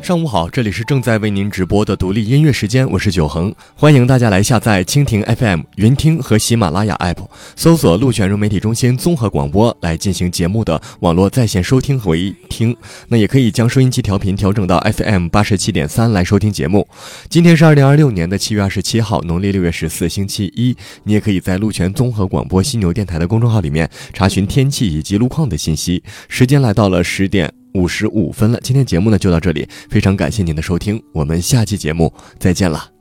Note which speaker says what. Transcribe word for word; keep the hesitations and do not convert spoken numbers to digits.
Speaker 1: 上午好，这里是正在为您直播的独立音乐时间，我是九恒，欢迎大家来下载蜻蜓 F M、云听和喜马拉雅 App， 搜索鹿泉融媒体中心综合广播来进行节目的网络在线收听和听。那也可以将收音机调频调整到 F M 八十七点三来收听节目。今天是二零二六年的七月二十七号，农历六月十四，星期一。你也可以在鹿泉综合广播犀牛电台的公众号里面查询天气以及路况的信息。时间来到了十点五十五分了，今天节目呢就到这里，非常感谢您的收听，我们下期节目再见了。